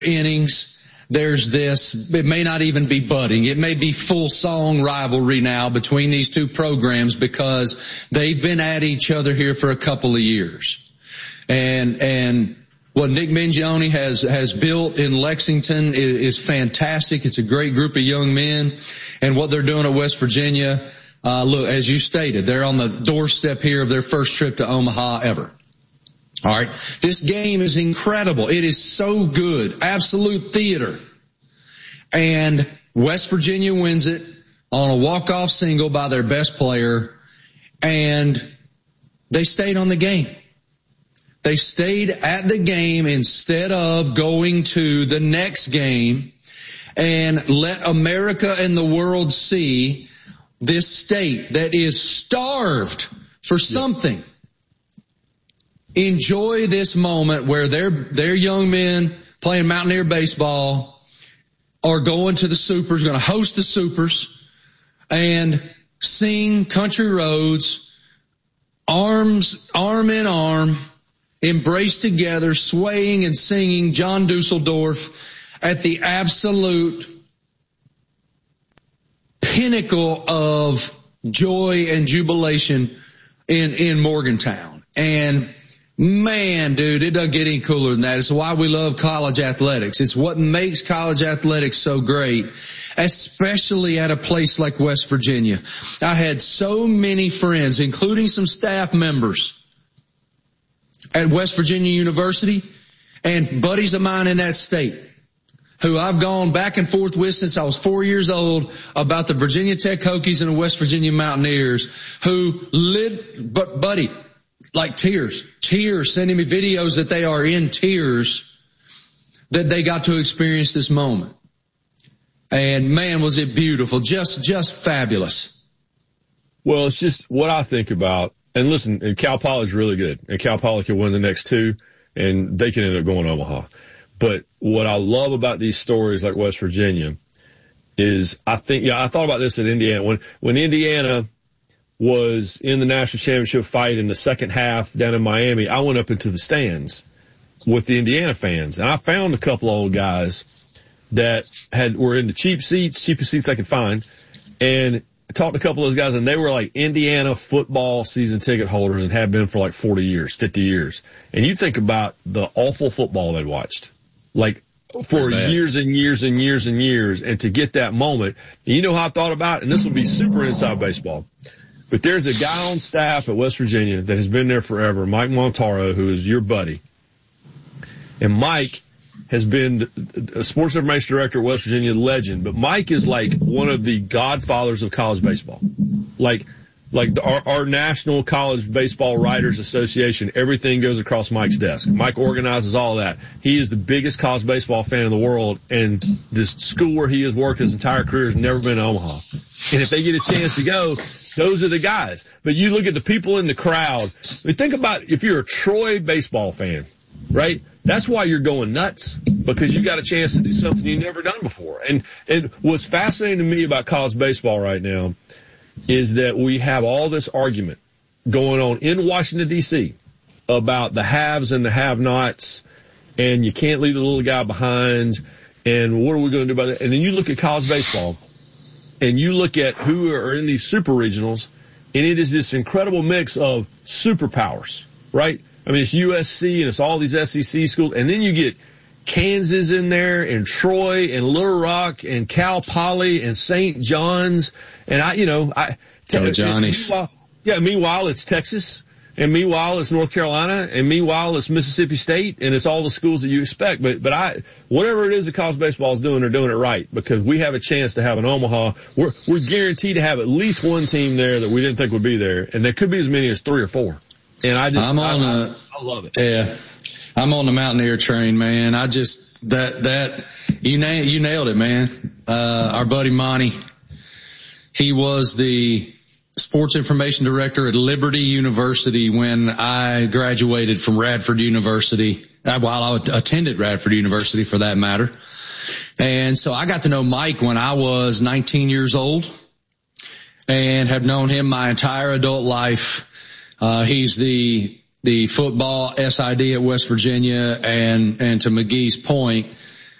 innings. There's this, it may not even be budding. It may be full song rivalry now between these two programs because they've been at each other here for a couple of years. And what Nick Mingione has built in Lexington is fantastic. It's a great group of young men. And what they're doing at West Virginia, look, as you stated, they're on the doorstep here of their first trip to Omaha ever. All right. This game is incredible. It is so good. Absolute theater. And West Virginia wins it on a walk-off single by their best player. And they stayed on the game. They stayed at the game instead of going to the next game and let America and the world see this state that is starved for something. Enjoy this moment where their young men playing Mountaineer baseball are going to the Supers, going to host the Supers and sing Country Roads, arm in arm, embraced together, swaying and singing John Dusseldorf at the absolute pinnacle of joy and jubilation in Morgantown. And man, dude, it doesn't get any cooler than that. It's why we love college athletics. It's what makes college athletics so great, especially at a place like West Virginia. I had so many friends, including some staff members at West Virginia University and buddies of mine in that state who I've gone back and forth with since I was 4 years old about the Virginia Tech Hokies and the West Virginia Mountaineers who buddy, like tears, sending me videos that they are in tears that they got to experience this moment. And man, was it beautiful. Just fabulous. Well, it's just what I think about. And listen, and Cal Poly's really good, and Cal Poly can win the next two, and they can end up going to Omaha. But what I love about these stories like West Virginia is I thought about this at Indiana. When Indiana was in the national championship fight in the second half down in Miami, I went up into the stands with the Indiana fans, and I found a couple of old guys that were in the cheapest seats I could find, and I talked to a couple of those guys, and they were like Indiana football season ticket holders and have been for like 40 years, 50 years. And you think about the awful football they'd watched, like for years and years and years and years, and to get that moment. And you know how I thought about it? And this will be super inside baseball. But there's a guy on staff at West Virginia that has been there forever, Mike Montaro, who is your buddy. And Mike has been a sports information director at West Virginia, legend. But Mike is like one of the godfathers of college baseball. Like our National College Baseball Writers Association, everything goes across Mike's desk. Mike organizes all that. He is the biggest college baseball fan in the world, and this school where he has worked his entire career has never been to Omaha. And if they get a chance to go, those are the guys. But you look at the people in the crowd. I mean, think about if you're a Troy baseball fan, right? That's why you're going nuts, because you got a chance to do something you've never done before. And what's fascinating to me about college baseball right now is that we have all this argument going on in Washington, D.C. about the haves and the have-nots, and you can't leave the little guy behind, and what are we going to do about it? And then you look at college baseball, and you look at who are in these super regionals, and it is this incredible mix of superpowers, right? I mean, it's USC and it's all these SEC schools, and then you get Kansas in there, and Troy, and Little Rock, and Cal Poly, and St. John's, and Johnny's. Meanwhile, it's Texas, and meanwhile, it's North Carolina, and meanwhile, it's Mississippi State, and it's all the schools that you expect. But whatever it is that college baseball is doing, they're doing it right, because we have a chance to have an Omaha. We're guaranteed to have at least one team there that we didn't think would be there, and there could be as many as 3 or 4. And I love it. Yeah. I'm on the Mountaineer train, man. You nailed it, man. Our buddy Monty, he was the sports information director at Liberty University when I graduated from Radford University. I attended Radford University for that matter. And so I got to know Mike when I was 19 years old and have known him my entire adult life. He's the football SID at West Virginia, and to McGee's point,